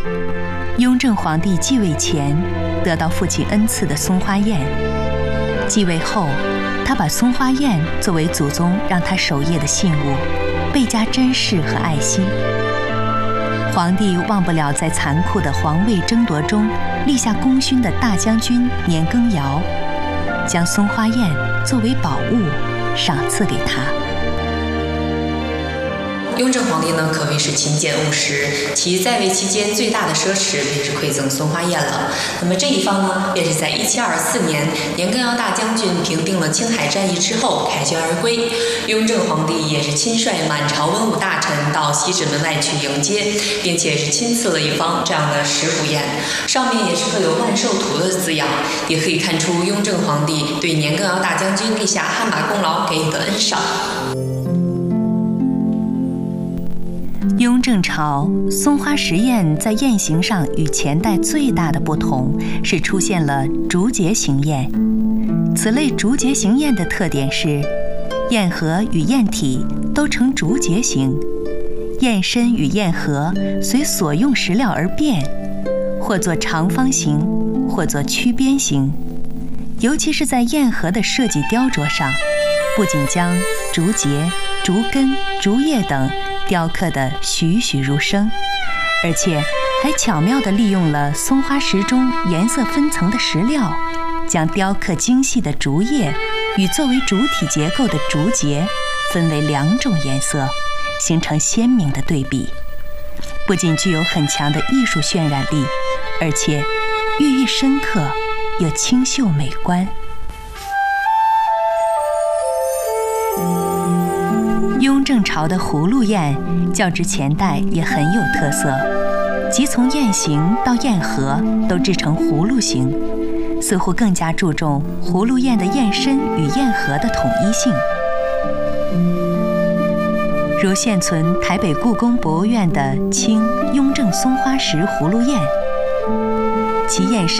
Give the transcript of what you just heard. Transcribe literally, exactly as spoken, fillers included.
雍正皇帝继位前，得到父亲恩赐的松花雁；继位后，他把松花雁作为祖宗让他守夜的信物，倍加珍视和爱惜。皇帝忘不了在残酷的皇位争夺中立下功勋的大将军年羹尧，将松花雁作为宝物赏赐给他。 雍正皇帝呢，可谓是勤俭务实，其在位期间最大的奢侈便是馈赠松花雁了。那么这一方呢，便是在一七二四年，年羹尧大将军平定了青海战役之后凯旋而归，雍正皇帝也是亲率满朝文武大臣到西直门外去迎接，并且是亲赐了一方这样的石虎雁，上面也是刻有万寿图的字样，也可以看出雍正皇帝对年羹尧大将军立下汗马功劳给予的恩赏。 雍正朝松花石雁在雁形上与前代最大的不同是出现了竹节形雁。此类竹节形雁的特点是，雁盒与雁体都呈竹节形，雁身与雁盒随所用石料而变，或作长方形，或作曲边形。尤其是在雁盒的设计雕琢上，不仅将竹节、竹根、竹叶等雕刻得栩栩如生，而且还巧妙地利用了松花石中颜色分层的石料，将雕刻精细的竹叶与作为主体结构的竹节分为两种颜色，形成鲜明的对比。不仅具有很强的艺术渲染力，而且寓意深刻又清秀美观。雍正朝的葫芦雁较之前代也很有特色，即从雁形到雁盒都制成葫芦形，似乎更加注重葫芦雁的雁身与雁盒的统一性。如现存台北故宫博物院的清雍正松花石葫芦雁，其雁身